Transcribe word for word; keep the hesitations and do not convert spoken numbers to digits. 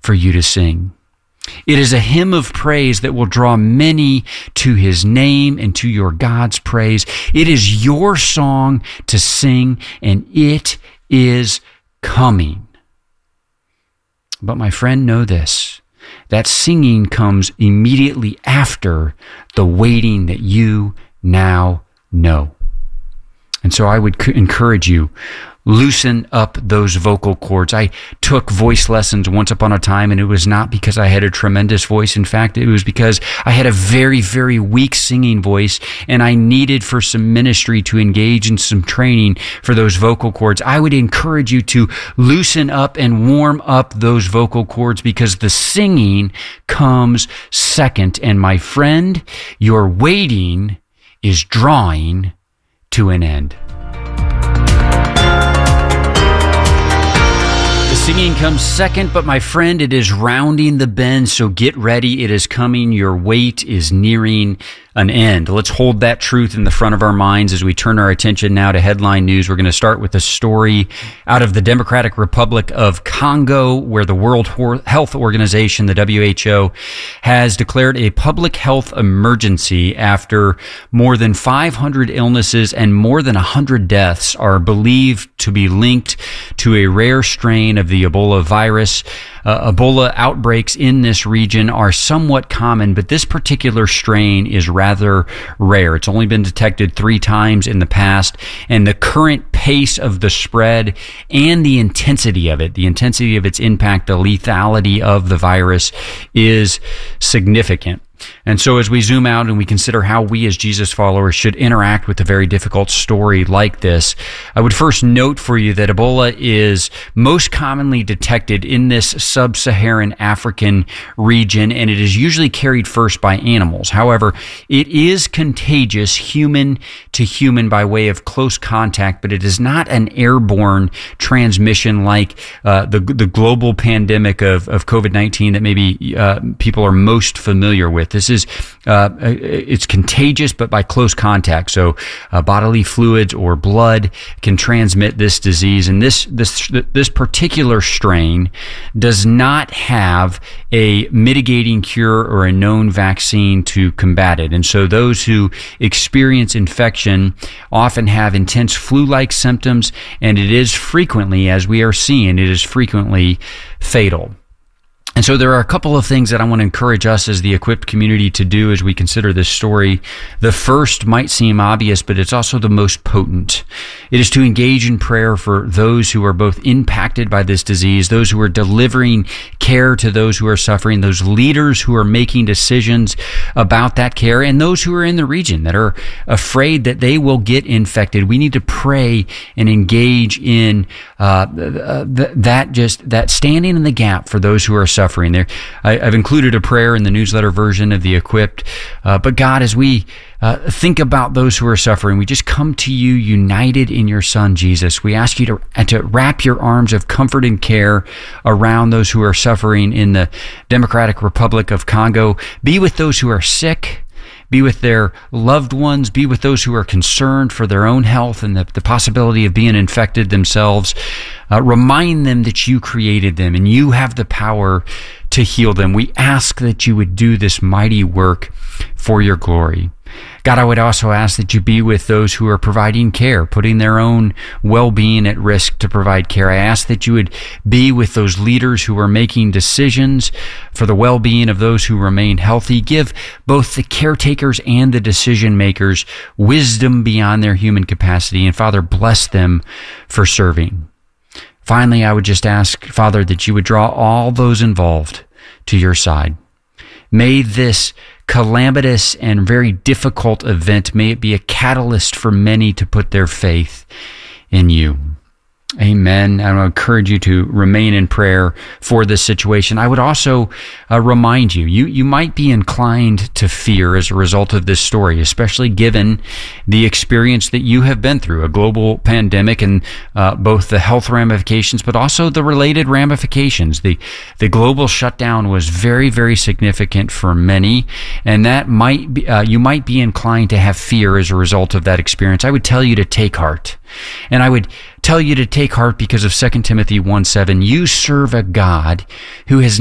for you to sing. It is a hymn of praise that will draw many to his name and to your God's praise. It is your song to sing, and it is coming. But my friend, know this, that singing comes immediately after the waiting that you now know. And so I would encourage you, loosen up those vocal cords. I took voice lessons once upon a time, and it was not because I had a tremendous voice. In fact, it was because I had a very, very weak singing voice, and I needed for some ministry to engage in some training for those vocal cords. I would encourage you to loosen up and warm up those vocal cords, because the singing comes second. And my friend, your waiting is drawing to an end. The singing comes second, but my friend, it is rounding the bend, so get ready. It is coming. Your wait is nearing an end. Let's hold that truth in the front of our minds as we turn our attention now to headline news. We're going to start with a story out of the Democratic Republic of Congo, where the World Health Organization, the W H O, has declared a public health emergency after more than five hundred illnesses and more than one hundred deaths are believed to be linked to a rare strain of the Ebola virus. Uh, Ebola outbreaks in this region are somewhat common, but this particular strain is rather rare. It's only been detected three times in the past, and the current pace of the spread and the intensity of it, the intensity of its impact, the lethality of the virus is significant. And so as we zoom out and we consider how we as Jesus followers should interact with a very difficult story like this, I would first note for you that Ebola is most commonly detected in this sub-Saharan African region, and it is usually carried first by animals. However, it is contagious human to human by way of close contact, but it is not an airborne transmission like uh, the, the global pandemic of, of COVID nineteen that maybe uh, people are most familiar with. This is, uh, it's contagious, but by close contact. So uh, bodily fluids or blood can transmit this disease. And this, this, this particular strain does not have a mitigating cure or a known vaccine to combat it. And so those who experience infection often have intense flu-like symptoms, and it is frequently, as we are seeing, it is frequently fatal. And so there are a couple of things that I want to encourage us as the Equipped community to do as we consider this story. The first might seem obvious, but it's also the most potent. It is to engage in prayer for those who are both impacted by this disease, those who are delivering care to those who are suffering, those leaders who are making decisions about that care, and those who are in the region that are afraid that they will get infected. We need to pray and engage in uh, that just that standing in the gap for those who are suffering. Suffering there. I, I've included a prayer in the newsletter version of the Equipped. Uh, but God, as we uh, think about those who are suffering, we just come to you united in your Son, Jesus. We ask you to, uh, to wrap your arms of comfort and care around those who are suffering in the Democratic Republic of Congo. Be with those who are sick. Be with their loved ones. Be with those who are concerned for their own health and the, the possibility of being infected themselves. Uh, remind them that you created them and you have the power to heal them. We ask that you would do this mighty work for your glory. God, I would also ask that you be with those who are providing care, putting their own well-being at risk to provide care. I ask that you would be with those leaders who are making decisions for the well-being of those who remain healthy. Give both the caretakers and the decision makers wisdom beyond their human capacity. And Father, bless them for serving. Finally, I would just ask, Father, that you would draw all those involved to your side. May this calamitous and very difficult event, may it be a catalyst for many to put their faith in you. Amen. I would encourage you to remain in prayer for this situation. I would also uh, remind you, you, you might be inclined to fear as a result of this story, especially given the experience that you have been through, a global pandemic and uh, both the health ramifications, but also the related ramifications. The, the global shutdown was very, very significant for many, and that might be, uh, you might be inclined to have fear as a result of that experience. I would tell you to take heart. And I would tell you to take heart because of Second Timothy one seven. You serve a God who has